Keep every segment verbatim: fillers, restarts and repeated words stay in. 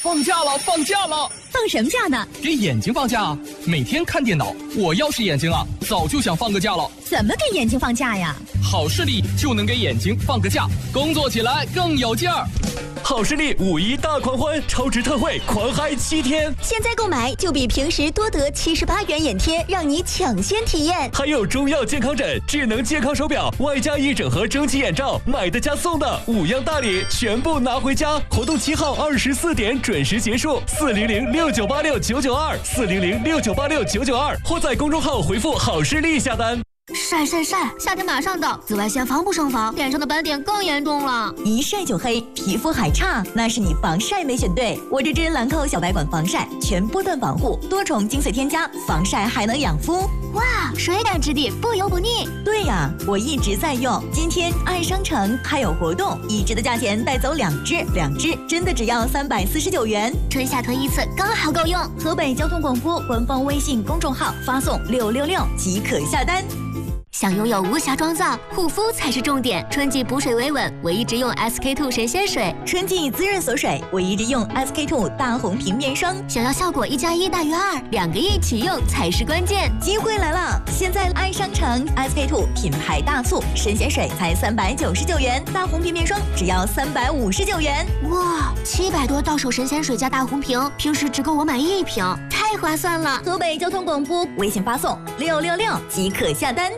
放假了，放假了！ 放什么假呢？ 给眼睛放假。每天看电脑，我要是眼睛啊，早就想放个假了。 怎么给眼睛放假呀？ 好视力就能给眼睛放个假，工作起来更有劲儿。 好视力五一大狂欢，超值特惠，狂嗨七天！ 现在购买就比平时多得七十八元眼贴，让你抢先体验。 还有中药健康枕、智能健康手表，外加一整盒蒸汽眼罩，买的加送的，五样大礼全部拿回家！活动七号二十四点准时结束，四零零六九八六九九二，四零零六九八六九九二，或在公众号回复好视力下单。 晒晒晒！夏天马上到，紫外线防不胜防，脸上的斑点更严重了。 一晒就黑，皮肤还差，那是你防晒没选对。我这支兰蔻小白管防晒，全波段防护，多重精粹添加，防晒还能养肤。 哇，水感质地，不油不腻。 对呀，我一直在用。今天爱商城还有活动，一支的价钱带走两支，两支真的只要三百四十九元， 春夏囤一次刚好够用。 河北交通广播官方微信公众号发送六六六即可下单。 想拥有无瑕妆造，护肤才是重点。春季补水维稳，我一直用 S K two 神仙水； 春季滋润锁水，我一直用 S K two 大红瓶面霜。 想要效果一加一大于二，两个一起用才是关键。 机会来了！现在爱商城 S K two 品牌大促，神仙水才三百九十九元，大红瓶面霜只要三百五十九元。 哇，七百多到手神仙水加大红瓶，平时只够我买一瓶，太划算了！ 河北交通广播微信发送六六六即可下单。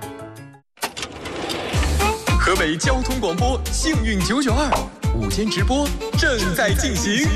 河北交通广播幸运九九二午间直播正在进行。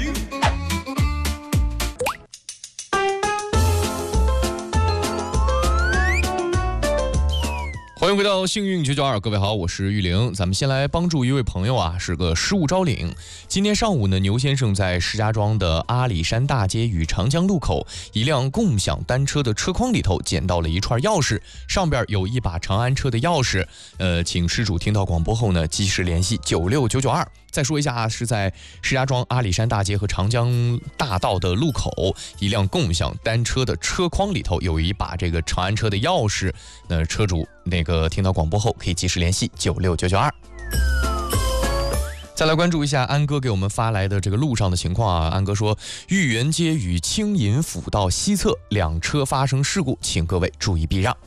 欢迎回到幸运九九二，各位好，我是玉玲。咱们先来帮助一位朋友啊，是个失物招领。今天上午呢，牛先生在石家庄的阿里山大街与长江路口一辆共享单车的车筐里头捡到了一串钥匙，上边有一把长安车的钥匙。呃，请失主听到广播后呢，及时联系九六九九二。再说一下啊，是在石家庄阿里山大街和长江大道的路口，一辆共享单车的车筐里头有一把这个长安车的钥匙。那车主那个听到广播后可以及时联系九六九九二。再来关注一下安哥给我们发来的这个路上的情况啊，安哥说豫园街与青银府道西侧两车发生事故，请各位注意避让。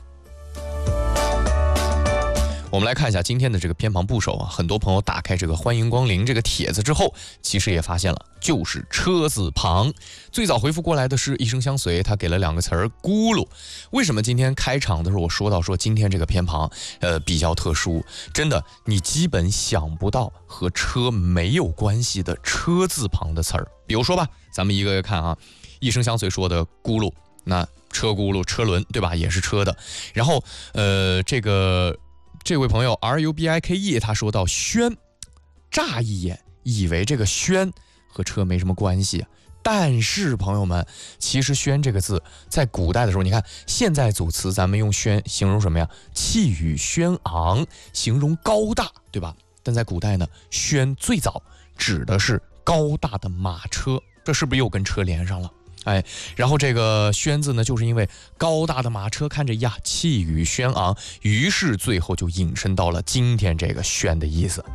我们来看一下今天的这个偏旁部首啊，很多朋友打开这个欢迎光临这个帖子之后，其实也发现了就是车字旁。最早回复过来的是一生相随，他给了两个词儿咕噜。为什么今天开场的时候我说到说今天这个偏旁呃比较特殊，真的你基本想不到和车没有关系的车字旁的词儿。比如说吧，咱们一个个看啊，一生相随说的咕噜，那车轱辘车轮对吧，也是车的。然后呃这个这位朋友 R U B I K E 他说到轩，乍一眼以为这个轩和车没什么关系，但是朋友们，其实轩这个字在古代的时候，你看现在组词咱们用轩形容什么呀？气宇轩昂，形容高大，对吧？但在古代呢，轩最早指的是高大的马车，这是不是又跟车连上了？哎，然后这个轩字呢，就是因为高大的马车看着呀气宇轩昂，于是最后就引申到了今天这个轩的意思。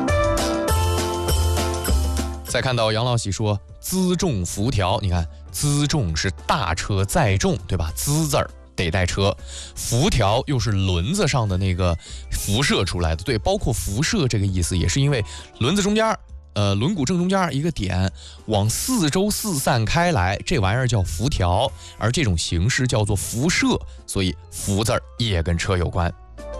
再看到杨老喜说辎重辐条，你看辎重是大车载重对吧，辎字儿得带车，辐条又是轮子上的那个辐射出来的，对，包括辐射这个意思也是因为轮子中间呃，轮毂正中间一个点往四周四散开来，这玩意儿叫辐条，而这种形式叫做辐射，所以辐字儿也跟车有关。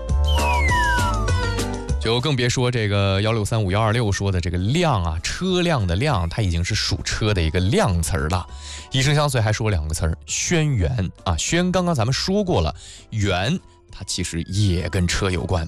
就更别说这个幺六三五幺二六说的这个辆啊，车辆的辆，它已经是属车的一个量词儿了。一生相随还说两个词儿，轩辕啊，轩刚刚咱们说过了，辕它其实也跟车有关。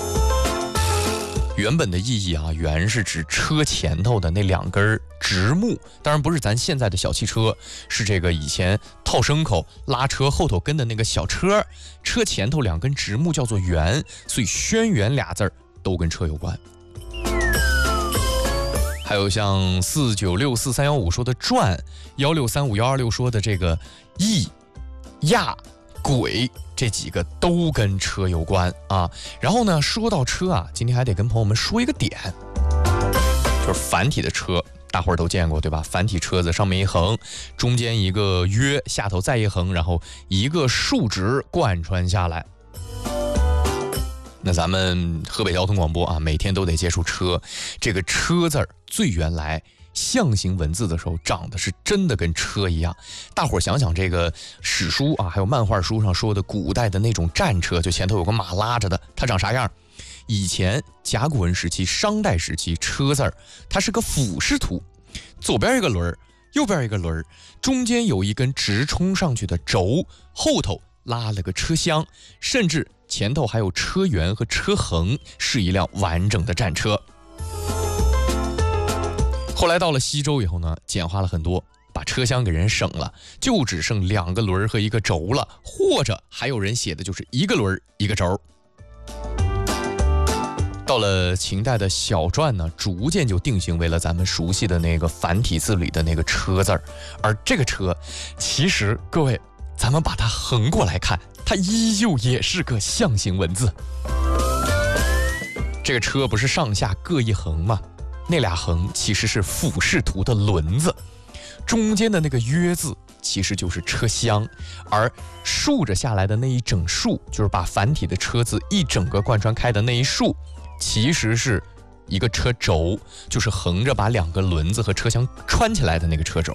原本的意义啊，辕是指车前头的那两根直木，当然不是咱现在的小汽车，是这个以前套牲口拉车后头跟的那个小车，车前头两根直木叫做辕，所以轩辕俩字儿都跟车有关。还有像四九六四三幺五说的转，幺六三五幺二六说的这个驿、亚、轨，这几个都跟车有关啊。然后呢，说到车啊，今天还得跟朋友们说一个点，就就是繁体的车，大伙儿都见过对吧？繁体车子上面一横，中间一个约，下头再一横，然后一个竖直贯穿下来。那咱们河北交通广播啊，每天都得接触车，这个车字儿最原来象形文字的时候长得是真的跟车一样。大伙儿想想这个史书啊，还有漫画书上说的古代的那种战车，就前头有个马拉着的，它长啥样？以前甲骨文时期、商代时期，车字儿它是个俯视图，左边一个轮儿，右边一个轮儿，中间有一根直冲上去的轴，后头拉了个车厢，甚至前头还有车辕和车横，是一辆完整的战车。后来到了西周以后呢，简化了很多，把车厢给人省了，就只剩两个轮和一个轴了，或者还有人写的就是一个轮一个轴。到了秦代的小篆呢，逐渐就定型为了咱们熟悉的那个繁体字里的那个车字儿。而这个车，其实各位，咱们把它横过来看，它依旧也是个象形文字。这个车不是上下各一横吗？那俩横其实是俯视图的轮子，中间的那个约字其实就是车厢，而竖着下来的那一整竖，就是把繁体的车字一整个贯穿开的那一竖，其实是一个车轴，就是横着把两个轮子和车厢穿起来的那个车轴。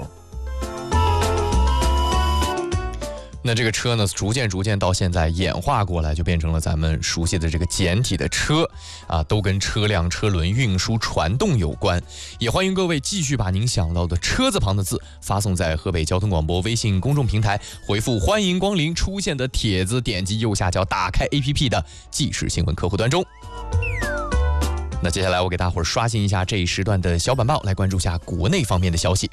那这个车呢，逐渐逐渐到现在演化过来，就变成了咱们熟悉的这个简体的车啊，都跟车辆、车轮、运输、传动有关。也欢迎各位继续把您想到的车字旁的字发送在河北交通广播微信公众平台，回复欢迎光临出现的帖子，点击右下角打开 A P P 的即时新闻客户端中。那接下来我给大伙儿刷新一下这一时段的小板报，来关注下国内方面的消息。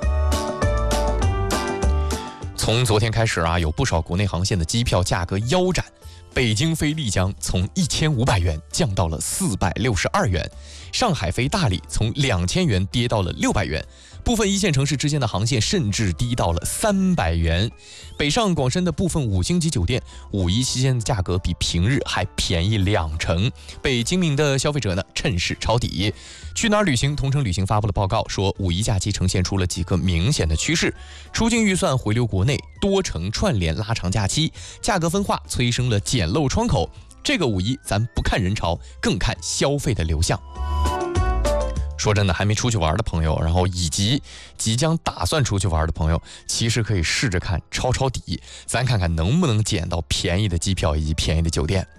从昨天开始啊，有不少国内航线的机票价格腰斩，北京飞丽江从一千五百元降到了四百六十二元，上海飞大理从两千元跌到了六百元，部分一线城市之间的航线甚至低到了三百元。北上广深的部分五星级酒店五一期间的价格比平日还便宜两成，被精明的消费者呢趁势抄底。去哪儿旅行同程旅行发布了报告，说五一假期呈现出了几个明显的趋势：出境预算回流国内，多城串联拉长假期，价格分化催生了捡漏窗口。这个五一咱不看人潮，更看消费的流向。说真的，还没出去玩的朋友，然后以及即将打算出去玩的朋友，其实可以试着看抄抄底，咱看看能不能捡到便宜的机票以及便宜的酒店。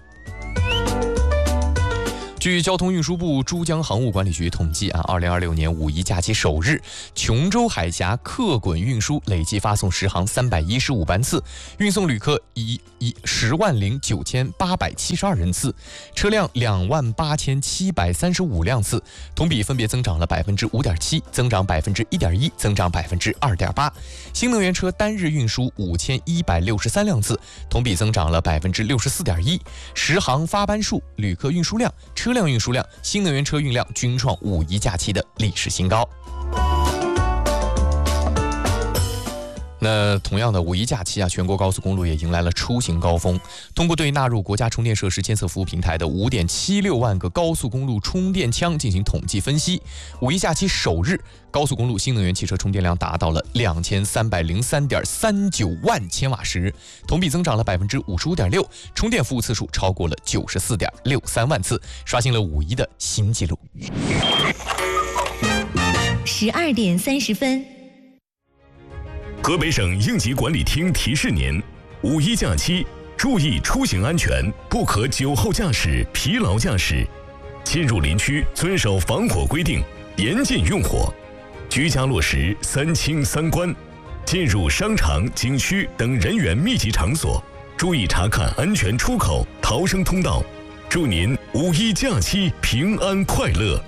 据交通运输部珠江航务管理局统计啊，二零二六年五一假期首日，琼州海峡客滚运输累计发送实航三百一十五班次，运送旅客一一十万零九千八百七十二人次，车辆两万八千七百三十五辆次，同比分别增长了百分之五点七，增长百分之一点一，增长百分之二点八。新能源车单日运输五千一百六十三辆次，同比增长了百分之六十四点一。实航发班数、旅客运输量、车辆运输量、新能源车运量均创五一假期的历史新高。那同样的五一假期啊，全国高速公路也迎来了出行高峰。通过对纳入国家充电设施监测服务平台的 五点七六万个高速公路充电枪进行统计分析，五一假期首日，高速公路新能源汽车充电量达到了两千三百零三点三九万千瓦时，同比增长了百分之五十五点六，充电服务次数超过了九十四点六三万次，刷新了五一的新纪录。 十二点三十分。 河北省应急管理厅提示您：五一假期注意出行安全，不可酒后驾驶、疲劳驾驶。进入林区遵守防火规定，严禁用火。居家落实三清三关。进入商场、景区等人员密集场所，注意查看安全出口、逃生通道。祝您五一假期平安快乐。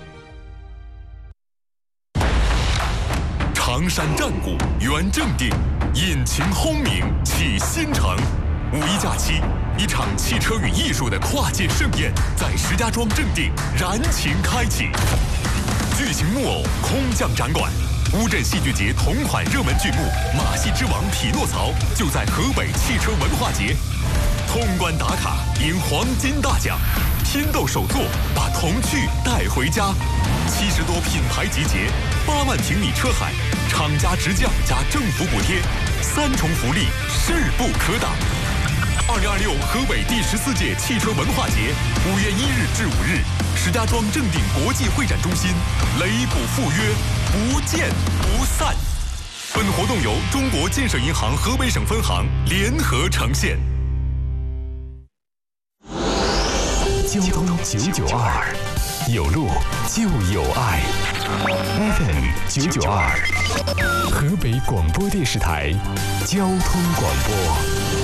常山战鼓圆正定，引擎轰鸣启新城。五一假期，一场汽车与艺术的跨界盛宴在石家庄正定燃情开启。巨型木偶空降展馆，乌镇戏剧节同款热门剧目《马戏之王匹诺曹》就在河北汽车文化节。通关打卡赢黄金大奖， 天豆手作，把童趣带回家。七十多品牌集结，八万平米车海，厂家直降加政府补贴，三重福利势不可挡。二零二六河北第十四届汽车文化节，五月一日至五日，石家庄正定国际会展中心，擂鼓赴约，不见不散。本活动由中国建设银行河北省分行联合呈现。 交通九九二，有路就有爱。F M 九九二，河北广播电视台交通广播。